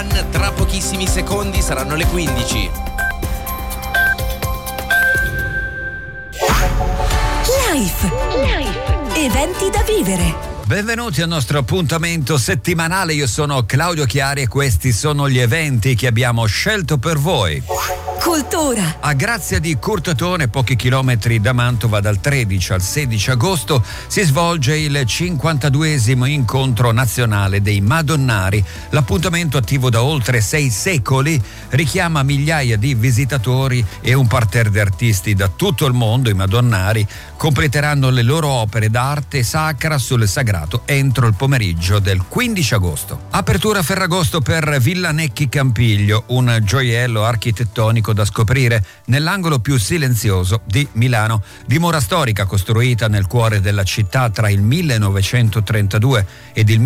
Tra pochissimi secondi saranno le 15. Life. Eventi da vivere. Benvenuti al nostro appuntamento settimanale. Io sono Claudio Chiari e questi sono gli eventi che abbiamo scelto per voi. Cultura. A Grazia di Curtatone, pochi chilometri da Mantova, dal 13 al 16 agosto si svolge il 52esimo incontro nazionale dei Madonnari. L'appuntamento, attivo da oltre 6 secoli, richiama migliaia di visitatori e un parterre di artisti da tutto il mondo. I Madonnari completeranno le loro opere d'arte sacra sul sagrato entro il pomeriggio del 15 agosto. Apertura Ferragosto per Villa Necchi Campiglio, un gioiello architettonico da scoprire nell'angolo più silenzioso di Milano. Dimora storica costruita nel cuore della città tra il 1932 ed il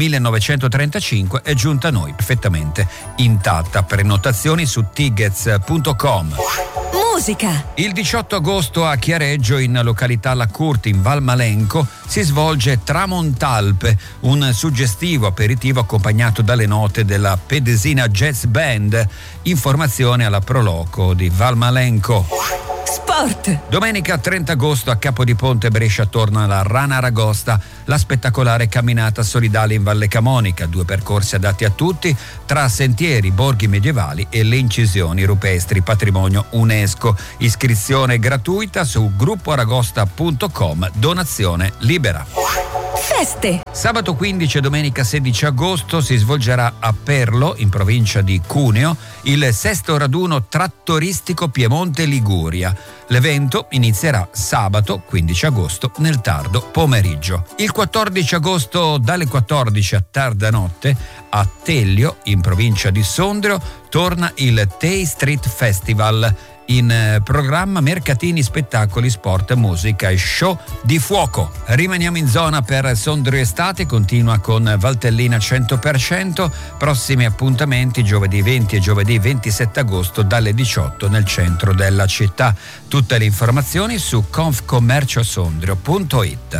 1935 è giunta a noi perfettamente intatta. Prenotazioni su tickets.com. Musica. Il 18 agosto a Chiareggio, in località La Curti, in Val Malenco, si svolge Tramontalpe, un suggestivo aperitivo accompagnato dalle note della Pedesina Jazz Band. Informazione alla Proloco di Val Malenco. Sport. Domenica 30 agosto a Capodiponte Brescia torna la Rana Aragosta, la spettacolare camminata solidale in Valle Camonica, 2 percorsi adatti a tutti tra sentieri, borghi medievali e le incisioni rupestri, patrimonio UNESCO. Iscrizione gratuita su gruppoaragosta.com, donazione libera. Feste. Sabato 15 e domenica 16 agosto si svolgerà a Perlo, in provincia di Cuneo, il 6° raduno trattoristico Piemonte Liguria. L'evento inizierà sabato 15 agosto nel tardo pomeriggio. Il 14 agosto dalle 14 a tarda notte a Tellio, in provincia di Sondrio, torna il Tay Street Festival. In programma mercatini, spettacoli, sport, musica e show di fuoco. Rimaniamo in zona per Sondrio Estate, continua con Valtellina 100%. Prossimi appuntamenti giovedì 20 e giovedì 27 agosto dalle 18 nel centro della città. Tutte le informazioni su confcommerciosondrio.it.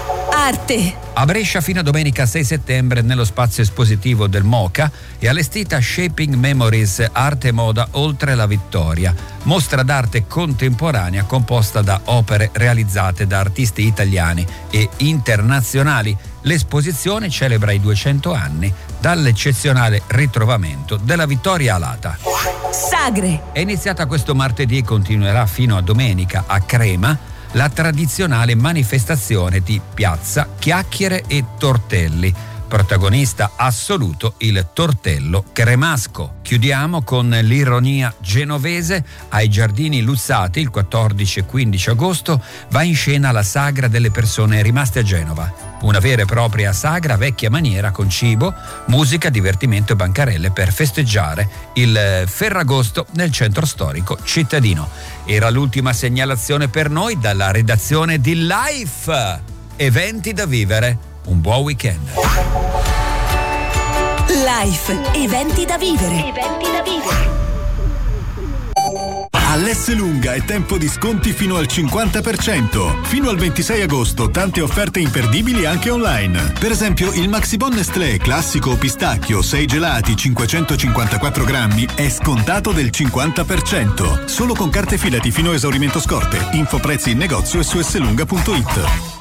Arte. A Brescia fino a domenica 6 settembre nello spazio espositivo del MoCA è allestita Shaping Memories, arte e moda oltre la vittoria. Mostra d'arte contemporanea composta da opere realizzate da artisti italiani e internazionali. L'esposizione celebra i 200 anni dall'eccezionale ritrovamento della Vittoria alata. Sagre. È iniziata questo martedì e continuerà fino a domenica a Crema la tradizionale manifestazione di piazza, chiacchiere e tortelli. Protagonista assoluto il tortello cremasco. Chiudiamo con l'ironia genovese. Ai Giardini Luzzati il 14 e 15 agosto va in scena la sagra delle persone rimaste a Genova. Una vera e propria sagra vecchia maniera con cibo, musica, divertimento e bancarelle per festeggiare il Ferragosto nel centro storico cittadino. Era l'ultima segnalazione per noi dalla redazione di Life. Eventi da vivere. Un buon weekend. Life. Eventi da vivere. All'Esselunga è tempo di sconti fino al 50%. Fino al 26 agosto tante offerte imperdibili anche online. Per esempio il Maxibon Nestlé classico pistacchio 6 gelati 554 grammi è scontato del 50%. Solo con carte Fidati fino a esaurimento scorte. Info prezzi in negozio e su esselunga.it.